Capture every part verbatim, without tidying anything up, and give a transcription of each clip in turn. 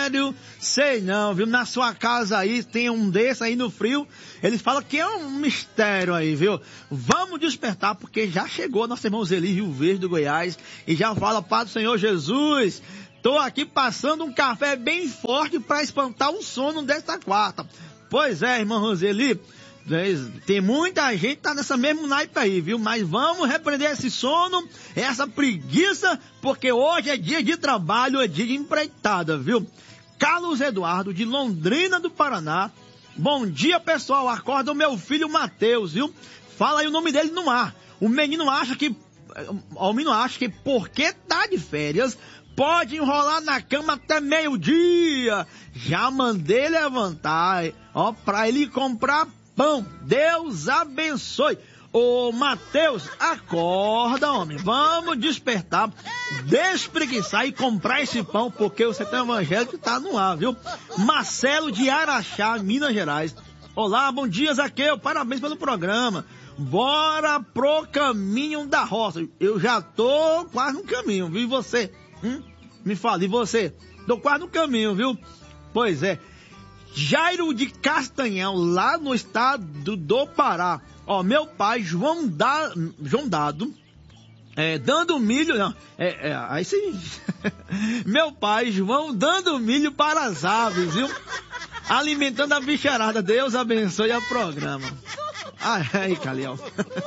mistério? Sei não, viu? Na sua casa aí tem um desse aí no frio. Eles falam que é um mistério aí, viu? Vamos despertar, porque já chegou nosso irmão Zeli, Rio Verde do Goiás, e já fala, Pai do Senhor Jesus, tô aqui passando um café bem forte para espantar o sono desta quarta. Pois é, irmão Roseli, tem muita gente que tá nessa mesma naipe aí, viu? Mas vamos repreender esse sono, essa preguiça, porque hoje é dia de trabalho, é dia de empreitada, viu? Carlos Eduardo, de Londrina do Paraná. Bom dia, pessoal. Acorda o meu filho Mateus, viu? Fala aí o nome dele no ar. O menino acha que... O menino acha que porque tá de férias, pode enrolar na cama até meio-dia. Já mandei levantar, ó, pra ele comprar pão. Deus abençoe. Ô, Mateus, acorda, homem. Vamos despertar, despreguiçar e comprar esse pão, porque o Sertão Evangélico tá no ar, viu? Marcelo de Araxá, Minas Gerais. Olá, bom dia, Zaqueu. Parabéns pelo programa. Bora pro caminho da roça. Eu já tô quase no caminho, viu? E você? Hum? Me fala, e você? Tô quase no caminho, viu? Pois é. Jairo de Castanhal, lá no estado do Pará. Ó, meu pai, João, da, João Dado, é, dando milho, não, é, é, aí sim. Meu pai, João, dando milho para as aves, viu? Alimentando a bicharada. Deus abençoe o programa. Ai, ai, Caliel.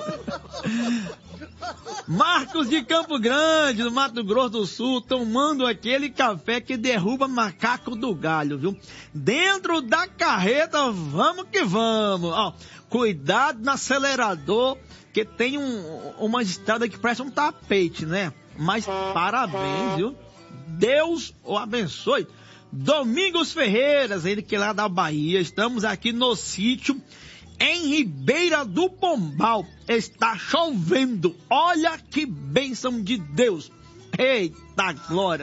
Marcos de Campo Grande, no Mato Grosso do Sul, tomando aquele café que derruba macaco do galho, viu? Dentro da carreta, vamos que vamos. Ó, cuidado no acelerador, que tem um, uma estrada que parece um tapete, né? Mas parabéns, viu? Deus o abençoe. Domingos Ferreiras, ele que é lá da Bahia, estamos aqui no sítio em Ribeira do Pombal. Está chovendo. Olha que bênção de Deus. Eita glória.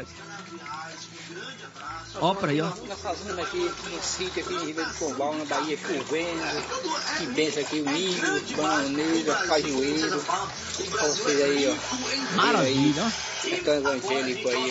Ó pra aí, ó. Nós fazemos aqui no sítio, aqui em Ribeira do Pombal, na Bahia, chovendo. Que bênção aqui, o milho, bananeira, cajueiro. Olha vocês aí, ó. Maravilha, ó. Sertão Evangélico aí,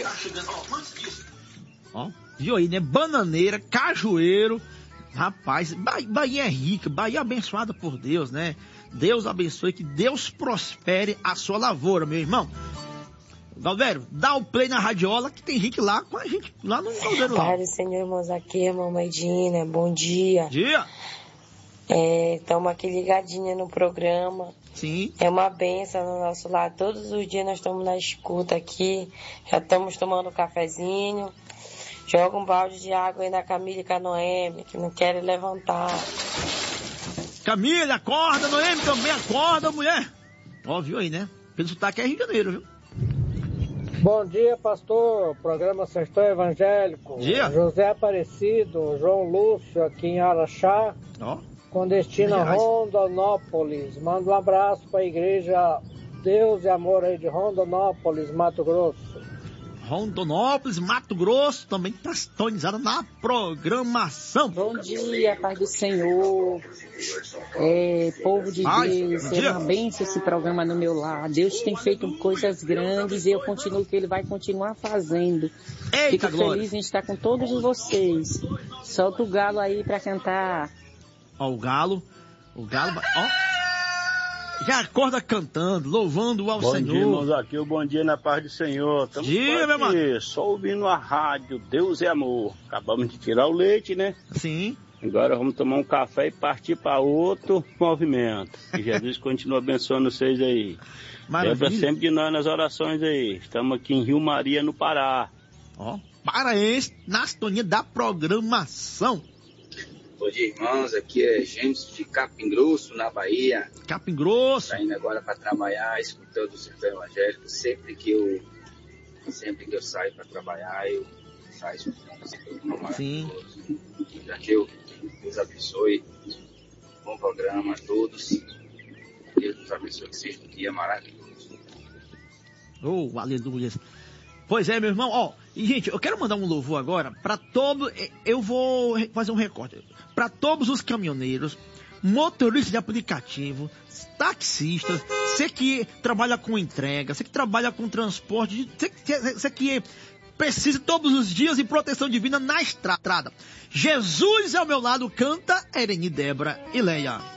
ó. Ó, viu aí, né? Bananeira, cajueiro. Rapaz, Bahia é rica, Bahia é abençoada por Deus, né? Deus abençoe, que Deus prospere a sua lavoura, meu irmão. Galera, dá o play na radiola, que tem gente lá com a gente, lá no caldeiro lá. Pai do Senhor, irmãos, aqui, mamãe Dina, bom dia. Dia. Estamos é, aqui ligadinha no programa. Sim. É uma benção no nosso lar, todos os dias nós estamos na escuta aqui, já estamos tomando um cafezinho. Joga um balde de água aí na Camila e com a Noemi, que não querem levantar. Camila, acorda, Noemi também, acorda, mulher. Ó, viu aí, né? Pelo sotaque é Rio de Janeiro, viu? Bom dia, pastor. Programa Sertão Evangélico. Dia. José Aparecido, João Lúcio, aqui em Araxá. Ó. Com destino a Rondonópolis. Manda um abraço para a igreja Deus e Amor aí de Rondonópolis, Mato Grosso. Rondonópolis, Mato Grosso, também está sintonizada na programação. Bom dia, Pai do Senhor, é, povo de Pai, Deus, é uma bênção esse programa no meu lar. Deus tem feito coisas grandes e eu continuo que Ele vai continuar fazendo. Eita, Fico glória. feliz em estar com todos vocês. Solta o galo aí para cantar. Ó, o galo, o galo, ó. Já acorda cantando, louvando ao bom Senhor. Bom dia, irmãos, aqui o bom dia na paz do Senhor. Estamos dia, meu aqui, só ouvindo a rádio, Deus é amor. Acabamos de tirar o leite, né? Sim. Agora vamos tomar um café e partir para outro movimento. Que Jesus continua abençoando vocês aí. Lembra sempre de nós nas orações aí. Estamos aqui em Rio Maria, no Pará. Ó, paraense, na sintonia da programação. Bom dia, irmãos, aqui é James de Capim Grosso, na Bahia. Capim Grosso. Saindo agora para trabalhar, escutando o Sertão Evangélico. Sempre que eu, sempre que eu saio para trabalhar, eu saio escutando esse programa. Sim. Deus, Deus abençoe. Bom programa a todos. Deus nos abençoe, que seja um dia maravilhoso. Oh, aleluia. Pois é, meu irmão, ó, e gente, eu quero mandar um louvor agora para todo, eu vou fazer um recorte, para todos os caminhoneiros, motoristas de aplicativo, taxistas, você que trabalha com entrega, você que trabalha com transporte, você, você que preciso todos os dias de proteção divina na estrada. Jesus é ao meu lado, canta Ereni, Débora e Leia.